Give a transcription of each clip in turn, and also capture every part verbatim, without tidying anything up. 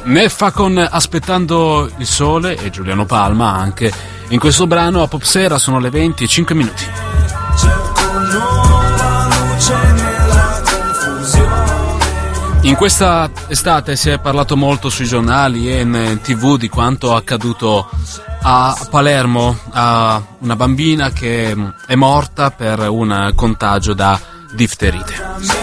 Neffa con Aspettando il sole e Giuliano Palma anche in questo brano a Popsera. Sono le venti e cinque minuti. In questa estate si è parlato molto sui giornali e in tv di quanto accaduto a Palermo a una bambina che è morta per un contagio da difterite.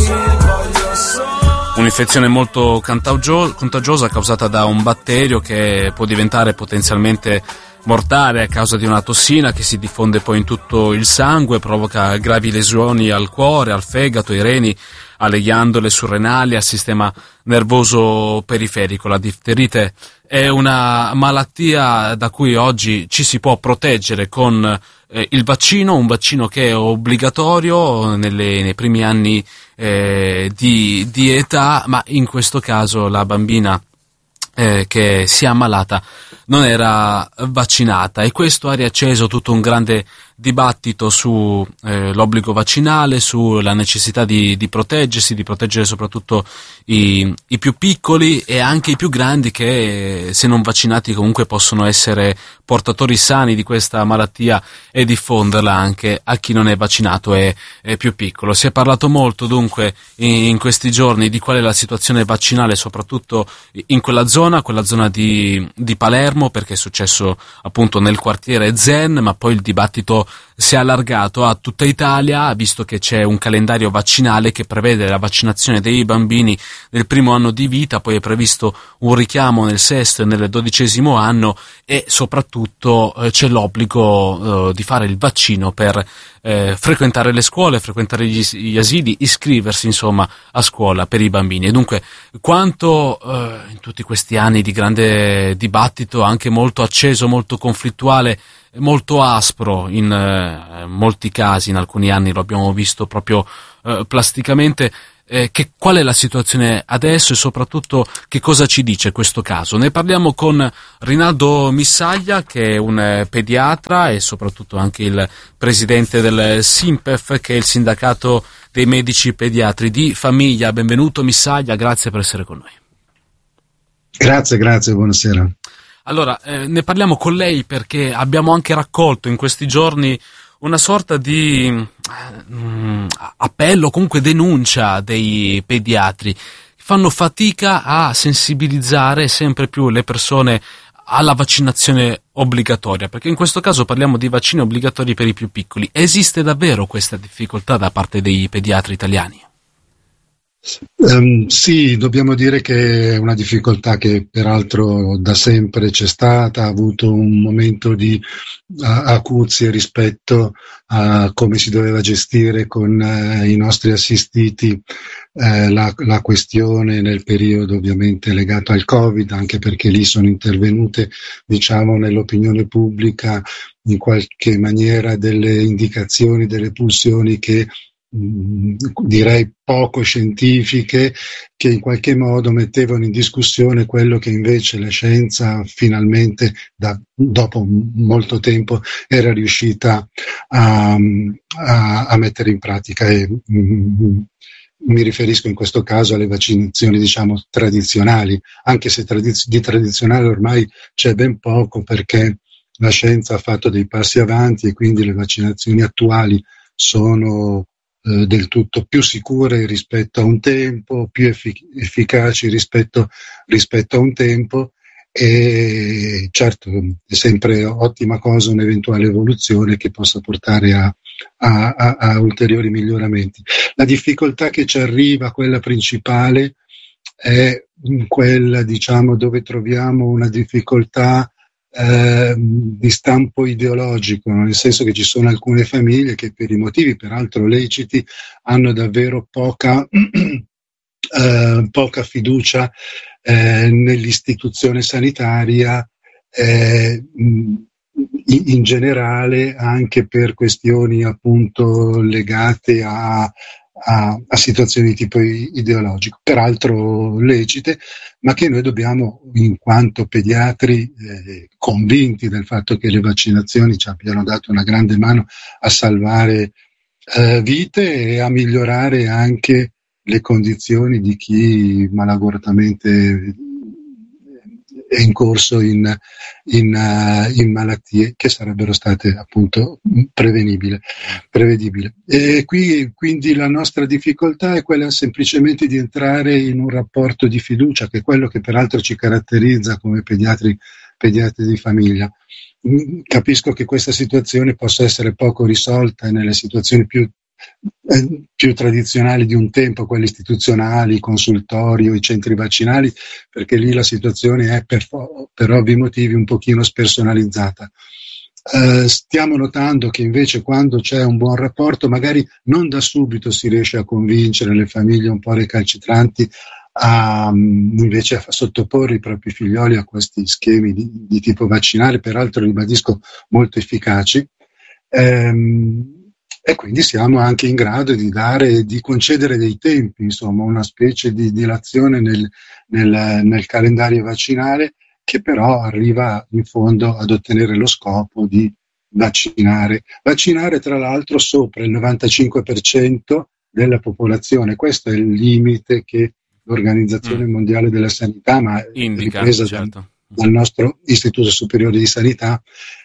Un'infezione molto contagiosa causata da un batterio che può diventare potenzialmente mortale a causa di una tossina che si diffonde poi in tutto il sangue, provoca gravi lesioni al cuore, al fegato, ai reni, alle ghiandole surrenali, al sistema nervoso periferico. La difterite è una malattia da cui oggi ci si può proteggere con eh, il vaccino, un vaccino che è obbligatorio nelle, nei primi anni eh, di, di età, ma in questo caso la bambina eh, che si è ammalata non era vaccinata, e questo ha riacceso tutto un grande dibattito su eh, l'obbligo vaccinale, sulla necessità di, di proteggersi, di proteggere soprattutto i, i più piccoli e anche i più grandi che, se non vaccinati, comunque possono essere portatori sani di questa malattia e diffonderla anche a chi non è vaccinato e è più piccolo. Si è parlato molto dunque in, in questi giorni di qual è la situazione vaccinale soprattutto in quella zona, quella zona di, di Palermo, perché è successo appunto nel quartiere Zen, ma poi il dibattito si è allargato a tutta Italia, visto che c'è un calendario vaccinale che prevede la vaccinazione dei bambini nel primo anno di vita, poi è previsto un richiamo nel sesto e nel dodicesimo anno, e soprattutto eh, c'è l'obbligo eh, di fare il vaccino per eh, frequentare le scuole, frequentare gli, gli asili, iscriversi insomma a scuola per i bambini. E dunque quanto eh, in tutti questi anni di grande dibattito, anche molto acceso, molto conflittuale, molto aspro in eh, molti casi, in alcuni anni lo abbiamo visto proprio eh, plasticamente, eh, che, qual è la situazione adesso e soprattutto che cosa ci dice questo caso? Ne parliamo con Rinaldo Missaglia, che è un eh, pediatra e soprattutto anche il presidente del SINPEF, che è il sindacato dei medici pediatri di famiglia. Benvenuto Missaglia, grazie per essere con noi. Grazie, grazie, buonasera. Allora, eh, ne parliamo con lei perché abbiamo anche raccolto in questi giorni una sorta di eh, appello, comunque denuncia dei pediatri che fanno fatica a sensibilizzare sempre più le persone alla vaccinazione obbligatoria, perché in questo caso parliamo di vaccini obbligatori per i più piccoli. Esiste davvero questa difficoltà da parte dei pediatri italiani? Um, sì, dobbiamo dire che è una difficoltà che peraltro da sempre c'è stata, ha avuto un momento di uh, acuzie rispetto a come si doveva gestire con uh, i nostri assistiti uh, la, la questione nel periodo ovviamente legato al Covid, anche perché lì sono intervenute, diciamo, nell'opinione pubblica in qualche maniera delle indicazioni, delle pulsioni che direi poco scientifiche, che in qualche modo mettevano in discussione quello che invece la scienza finalmente da, dopo molto tempo era riuscita a, a, a mettere in pratica. E mm, mi riferisco in questo caso alle vaccinazioni, diciamo, tradizionali, anche se tradiz- di tradizionale ormai c'è ben poco, perché la scienza ha fatto dei passi avanti e quindi le vaccinazioni attuali sono del tutto più sicure rispetto a un tempo, più effic- efficaci rispetto, rispetto a un tempo, e certo è sempre ottima cosa un'eventuale evoluzione che possa portare a, a, a, a ulteriori miglioramenti. La difficoltà che ci arriva, quella principale, è quella, diciamo, dove troviamo una difficoltà Eh, di stampo ideologico, nel senso che ci sono alcune famiglie che, per i motivi peraltro leciti, hanno davvero poca eh, poca fiducia eh, nell'istituzione sanitaria eh, in, in generale, anche per questioni appunto legate a A, a situazioni di tipo ideologico, peraltro lecite, ma che noi dobbiamo, in quanto pediatri eh, convinti del fatto che le vaccinazioni ci abbiano dato una grande mano a salvare eh, vite e a migliorare anche le condizioni di chi malauguratamente è in corso in, in, uh, in malattie che sarebbero state appunto prevenibili, prevedibili. E qui quindi la nostra difficoltà è quella semplicemente di entrare in un rapporto di fiducia, che è quello che peraltro ci caratterizza come pediatri, pediatri di famiglia. Capisco che questa situazione possa essere poco risolta nelle situazioni più Eh, più tradizionali di un tempo, quelle istituzionali, i consultori o i centri vaccinali, perché lì la situazione è per, per ovvi motivi un pochino spersonalizzata. Eh, stiamo notando che invece quando c'è un buon rapporto, magari non da subito si riesce a convincere le famiglie un po' recalcitranti a, invece a sottoporre i propri figlioli a questi schemi di, di tipo vaccinale, peraltro ribadisco molto efficaci. Ehm, E quindi siamo anche in grado di dare, di concedere dei tempi, insomma, una specie di dilazione nel, nel, nel calendario vaccinale, che però arriva in fondo ad ottenere lo scopo di vaccinare. Vaccinare, tra l'altro, sopra il novantacinque per cento della popolazione. Questo è il limite che l'Organizzazione mm. Mondiale della Sanità, ma indica, ripresa certo. dal, dal nostro Istituto Superiore di Sanità,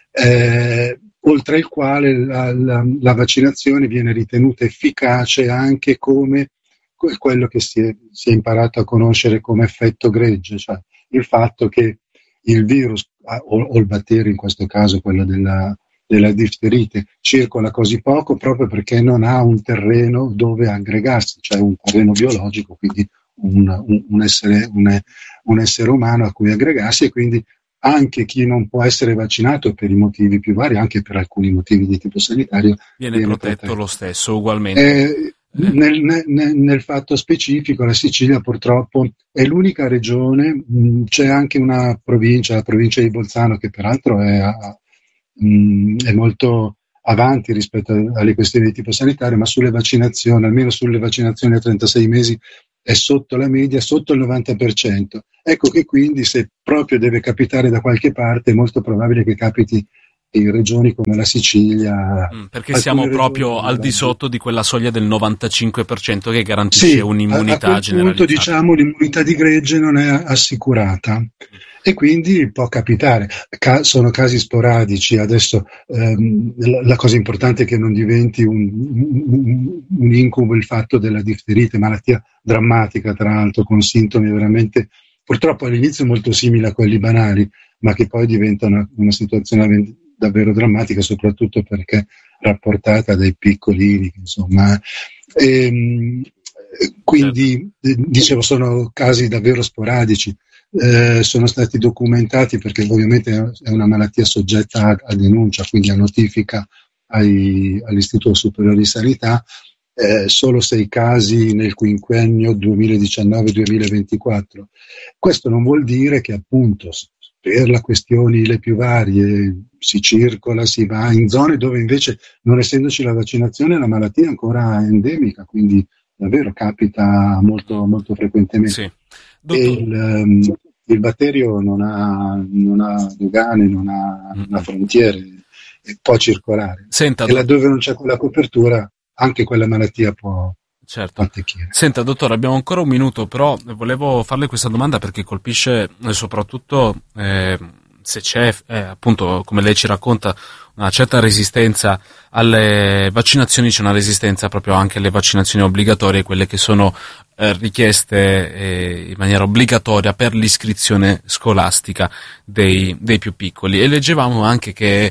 eh, oltre il quale la, la, la vaccinazione viene ritenuta efficace anche come quello che si è, si è imparato a conoscere come effetto gregge, cioè il fatto che il virus o, o il batterio, in questo caso quello della, della difterite, circola così poco proprio perché non ha un terreno dove aggregarsi, cioè un terreno biologico, quindi un, un, un, essere, un, un essere umano a cui aggregarsi, e quindi anche chi non può essere vaccinato per i motivi più vari, anche per alcuni motivi di tipo sanitario, viene, viene protetto, protetto lo stesso ugualmente. Eh, eh. Nel, nel, nel fatto specifico la Sicilia purtroppo è l'unica regione, mh, c'è anche una provincia, la provincia di Bolzano, che peraltro è, a, mh, è molto avanti rispetto alle questioni di tipo sanitario, ma sulle vaccinazioni, almeno sulle vaccinazioni a trentasei mesi, è sotto la media, sotto il novanta per cento. Ecco che quindi se proprio deve capitare da qualche parte è molto probabile che capiti in regioni come la Sicilia. Mm, perché siamo proprio al di sotto di quella soglia del novantacinque per cento che garantisce sì, un'immunità a, a generalizzata. Punto, diciamo, l'immunità di gregge non è assicurata. Mm. E quindi può capitare, Ca- sono casi sporadici. Adesso ehm, la, la cosa importante è che non diventi un, un, un incubo il fatto della difterite, malattia drammatica tra l'altro, con sintomi veramente, purtroppo all'inizio molto simili a quelli banali, ma che poi diventa una, una situazione davvero drammatica, soprattutto perché rapportata dai piccolini, insomma. E, quindi, dicevo, sono casi davvero sporadici. Eh, sono stati documentati perché ovviamente è una malattia soggetta a, a denuncia, quindi a notifica ai, all'Istituto Superiore di Sanità, eh, solo sei casi nel quinquennio duemiladiciannove duemilaventiquattro. Questo non vuol dire che appunto per le questioni le più varie si circola, si va in zone dove invece, non essendoci la vaccinazione, la malattia è ancora endemica, quindi davvero capita molto, molto frequentemente. Sì. E il, um, il batterio non ha, non ha dogane, non ha, non ha frontiere, e può circolare. Senta, e laddove non c'è quella copertura, anche quella malattia può, certo. può attecchire. Senta, dottore, abbiamo ancora un minuto, però volevo farle questa domanda perché colpisce soprattutto eh, se c'è, eh, appunto, come lei ci racconta, una certa resistenza alle vaccinazioni, c'è una resistenza proprio anche alle vaccinazioni obbligatorie, quelle che sono eh, richieste eh, in maniera obbligatoria per l'iscrizione scolastica dei, dei più piccoli. E leggevamo anche che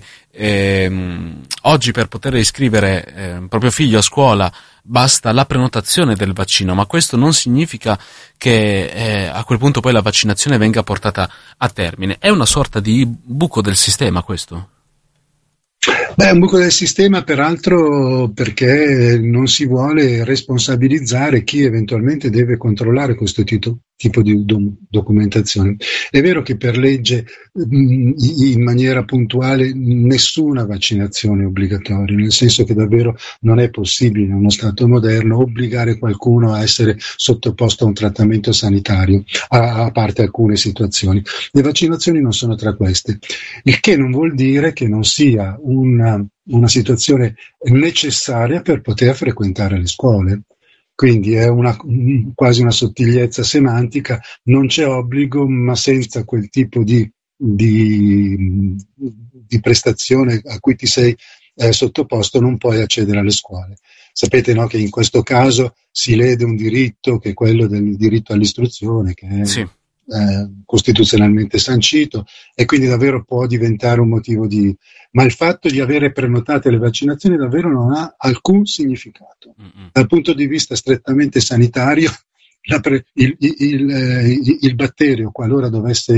eh, oggi per poter iscrivere eh, il proprio figlio a scuola basta la prenotazione del vaccino, ma questo non significa che eh, a quel punto poi la vaccinazione venga portata a termine. È una sorta di buco del sistema questo? Beh, è un buco del sistema, peraltro, perché non si vuole responsabilizzare chi eventualmente deve controllare questo tito, tipo di do- documentazione. È vero che per legge mh, in maniera puntuale nessuna vaccinazione è obbligatoria, nel senso che davvero non è possibile in uno Stato moderno obbligare qualcuno a essere sottoposto a un trattamento sanitario, a, a parte alcune situazioni. Le vaccinazioni non sono tra queste, il che non vuol dire che non sia una, una situazione necessaria per poter frequentare le scuole. quindi è una, quasi una sottigliezza semantica, non c'è obbligo, ma senza quel tipo di, di, di prestazione a cui ti sei eh, sottoposto non puoi accedere alle scuole. Sapete, no, che in questo caso si lede un diritto che è quello del diritto all'istruzione, che è sì. eh, costituzionalmente sancito, e quindi davvero può diventare un motivo di... Ma il fatto di avere prenotate le vaccinazioni davvero non ha alcun significato. Mm-hmm. Dal punto di vista strettamente sanitario, la pre... il, il, il, il batterio, qualora dovesse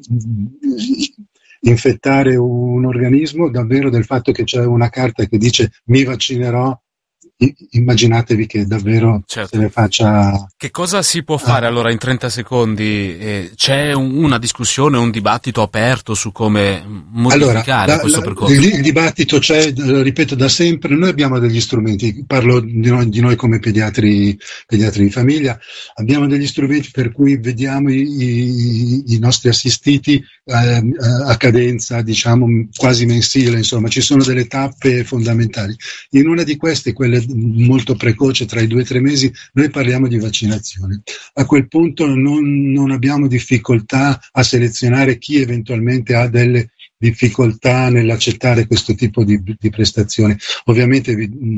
infettare un organismo, davvero del fatto che c'è una carta che dice mi vaccinerò, immaginatevi che davvero certo. se ne faccia... Che cosa si può fare ah. allora in trenta secondi? Eh, c'è un, una discussione, un dibattito aperto su come modificare allora, la, questo la, percorso? Il, il dibattito c'è, lo ripeto da sempre, noi abbiamo degli strumenti, parlo di noi, di noi come pediatri, pediatri di famiglia, abbiamo degli strumenti per cui vediamo i, i, i nostri assistiti eh, a cadenza, diciamo, quasi mensile, insomma, ci sono delle tappe fondamentali. In una di queste, quelle molto precoce, tra i due e tre mesi, noi parliamo di vaccinazione. A quel punto non, non abbiamo difficoltà a selezionare chi eventualmente ha delle difficoltà nell'accettare questo tipo di, di prestazione. Ovviamente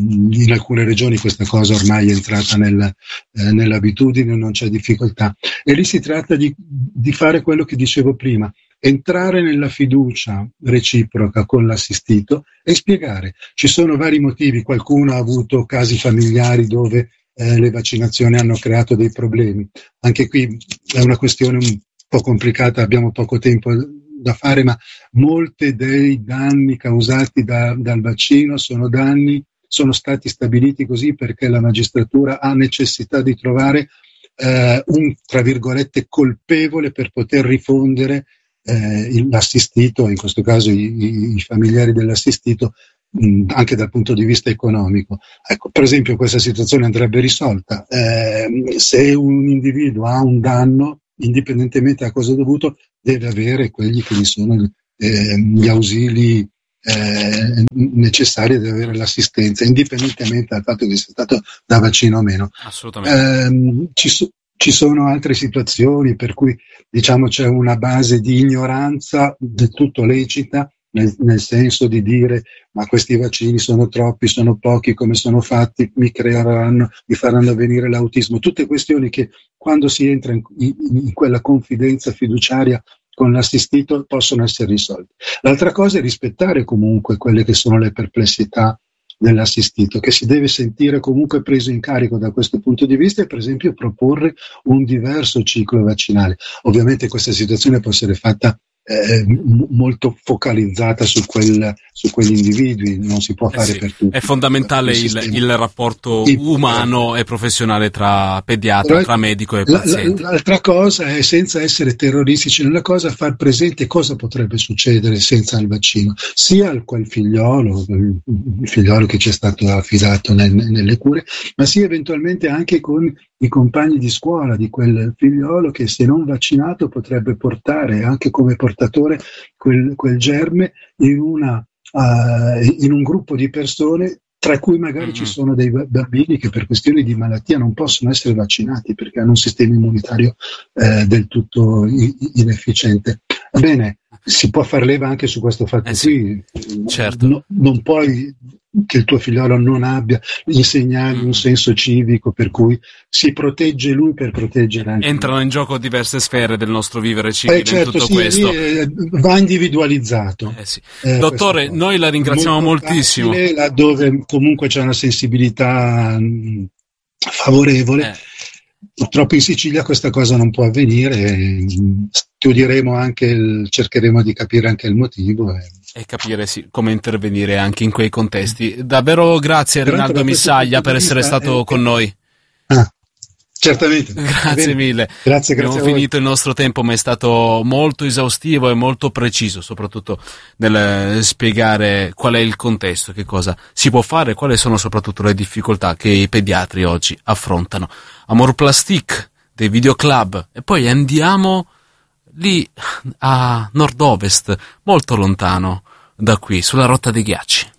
in alcune regioni questa cosa ormai è entrata nel, eh, nell'abitudine, non c'è difficoltà. E lì si tratta di, di fare quello che dicevo prima, entrare nella fiducia reciproca con l'assistito e spiegare. Ci sono vari motivi, qualcuno ha avuto casi familiari dove eh, le vaccinazioni hanno creato dei problemi. Anche qui è una questione un po' complicata, abbiamo poco tempo da fare, ma molti dei danni causati da, dal vaccino sono danni, sono stati stabiliti così perché la magistratura ha necessità di trovare eh, un, tra virgolette, colpevole per poter rifondere Eh, l'assistito, in questo caso i, i familiari dell'assistito, mh, anche dal punto di vista economico. Ecco, per esempio questa situazione andrebbe risolta eh, se un individuo ha un danno, indipendentemente da cosa è dovuto, deve avere quelli che gli sono eh, gli ausili eh, necessari, deve avere l'assistenza, indipendentemente dal fatto che sia stato da vaccino o meno. Assolutamente. Eh, ci so, Ci sono altre situazioni per cui, diciamo, c'è una base di ignoranza del tutto lecita, nel, nel senso di dire ma questi vaccini sono troppi, sono pochi, come sono fatti, mi creeranno, mi faranno venire l'autismo. Tutte questioni che quando si entra in, in, in quella confidenza fiduciaria con l'assistito possono essere risolte. L'altra cosa è rispettare comunque quelle che sono le perplessità dell'assistito, che si deve sentire comunque preso in carico da questo punto di vista e per esempio proporre un diverso ciclo vaccinale. Ovviamente questa situazione può essere fatta eh, m- molto focalizzata su, quel, su quegli individui, non si può fare eh sì, per tutti. È fondamentale il, il rapporto il, umano e professionale tra pediatra, Però, tra medico e paziente. L'altra cosa è, senza essere terroristici nella cosa, far presente cosa potrebbe succedere senza il vaccino, sia al quel figliolo, il figliolo che ci è stato affidato nel, nelle cure, ma sia eventualmente anche con i compagni di scuola di quel figliolo che, se non vaccinato, potrebbe portare anche come portatore quel, quel germe in, una, uh, in un gruppo di persone tra cui magari mm-hmm. ci sono dei bambini che per questioni di malattia non possono essere vaccinati perché hanno un sistema immunitario eh, del tutto inefficiente. Bene, si può far leva anche su questo fatto eh sì, qui. Certo. No, non puoi che il tuo figliolo non abbia, insegnargli un senso civico per cui si protegge lui per proteggere anche entrano lui. In gioco diverse sfere del nostro vivere civile, eh, certo, in tutto sì, questo eh, va individualizzato. Eh sì. eh, Dottore, noi la ringraziamo moltissimo. Laddove comunque c'è una sensibilità mh, favorevole, eh. purtroppo in Sicilia questa cosa non può avvenire. Studieremo anche, il, cercheremo di capire anche il motivo. E, e capire sì, come intervenire anche in quei contesti. Davvero grazie Rinaldo Missaglia per essere stato eh, con noi. Ah, certamente. Grazie mille. Grazie, Abbiamo grazie finito il nostro tempo, ma è stato molto esaustivo e molto preciso, soprattutto nel spiegare qual è il contesto, che cosa si può fare, quali sono soprattutto le difficoltà che i pediatri oggi affrontano. Amor Plastic dei Videoclub, e poi andiamo lì a nord-ovest, molto lontano da qui, sulla rotta dei ghiacci.